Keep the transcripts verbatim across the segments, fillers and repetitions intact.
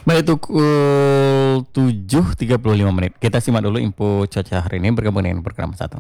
Baik, itu pukul tujuh tiga puluh lima menit. Kita simak dulu info cuaca hari ini bergabung dengan program satu.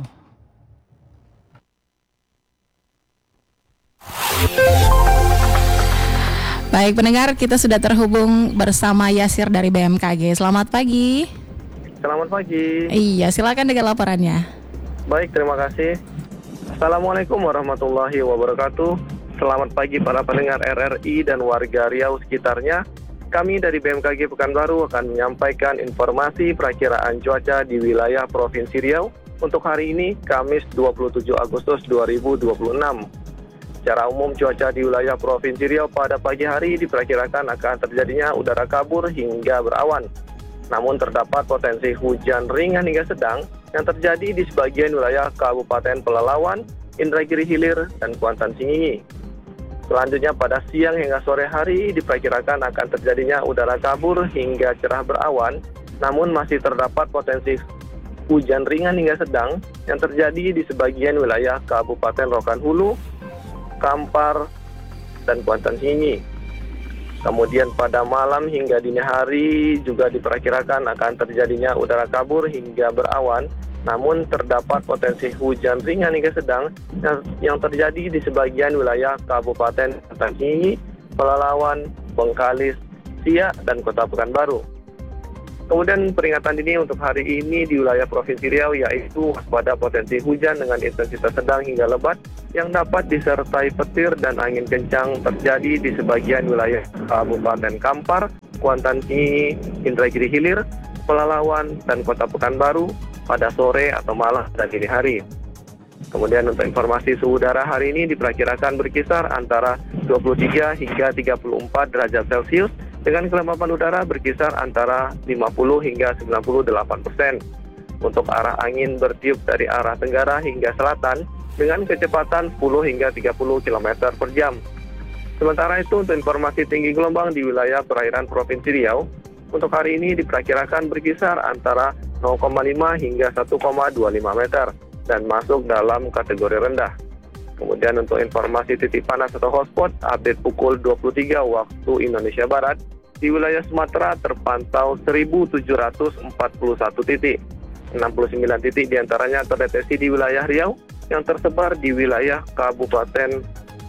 Baik pendengar, kita sudah terhubung bersama Yasir dari B M K G. Selamat pagi. Selamat pagi. Iya, silakan dengan laporannya. Baik, terima kasih. Assalamualaikum warahmatullahi wabarakatuh. Selamat pagi para pendengar R R I dan warga Riau sekitarnya. Kami dari B M K G Pekanbaru akan menyampaikan informasi perakiraan cuaca di wilayah Provinsi Riau untuk hari ini, Kamis dua puluh tujuh Agustus dua ribu dua puluh enam. Secara umum cuaca di wilayah Provinsi Riau pada pagi hari diperkirakan akan terjadinya udara kabur hingga berawan. Namun terdapat potensi hujan ringan hingga sedang yang terjadi di sebagian wilayah Kabupaten Pelalawan, Indragiri Hilir, dan Kuantan Singingi. Selanjutnya pada siang hingga sore hari diperkirakan akan terjadinya udara kabur hingga cerah berawan, namun masih terdapat potensi hujan ringan hingga sedang yang terjadi di sebagian wilayah Kabupaten Rokan Hulu, Kampar, dan Kuantan Singingi. Kemudian pada malam hingga dini hari juga diperkirakan akan terjadinya udara kabur hingga berawan, namun terdapat potensi hujan ringan hingga sedang yang, yang terjadi di sebagian wilayah Kabupaten Kuantan Singingi, Pelalawan, Bengkalis, Siak, dan Kota Pekanbaru. Kemudian peringatan dini untuk hari ini di wilayah Provinsi Riau yaitu waspada potensi hujan dengan intensitas sedang hingga lebat yang dapat disertai petir dan angin kencang terjadi di sebagian wilayah Kabupaten Kampar, Kuantan Singingi, Indragiri Hilir, Pelalawan, dan Kota Pekanbaru pada sore atau malam dan dini hari. Kemudian untuk informasi suhu udara hari ini diperkirakan berkisar antara dua puluh tiga hingga tiga puluh empat derajat Celcius dengan kelembapan udara berkisar antara lima puluh hingga sembilan puluh delapan persen. Untuk arah angin bertiup dari arah tenggara hingga selatan dengan kecepatan sepuluh hingga tiga puluh kilometer per jam. Sementara itu untuk informasi tinggi gelombang di wilayah perairan Provinsi Riau untuk hari ini diperkirakan berkisar antara nol koma lima hingga satu koma dua lima meter dan masuk dalam kategori rendah. Kemudian untuk informasi titik panas atau hotspot, update pukul dua puluh tiga waktu Indonesia Barat, di wilayah Sumatera terpantau seribu tujuh ratus empat puluh satu titik. enam puluh sembilan titik diantaranya terdeteksi di wilayah Riau yang tersebar di wilayah Kabupaten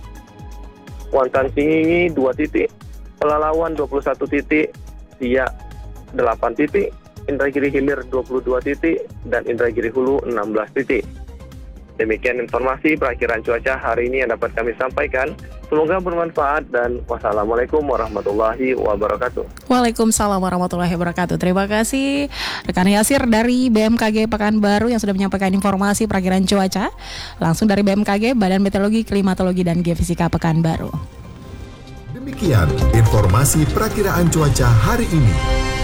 Kuantan Singingi dua titik, Pelalawan dua puluh satu titik, Siak delapan titik, Indragiri Hilir dua puluh dua titik, dan Indragiri Hulu enam belas titik. Demikian informasi perakiraan cuaca hari ini yang dapat kami sampaikan. Semoga bermanfaat dan wassalamualaikum warahmatullahi wabarakatuh. Waalaikumsalam warahmatullahi wabarakatuh. Terima kasih rekan Yasir dari B M K G Pekanbaru yang sudah menyampaikan informasi perakiraan cuaca langsung dari B M K G, Badan Meteorologi, Klimatologi, dan Geofisika Pekanbaru. Demikian informasi perakiraan cuaca hari ini.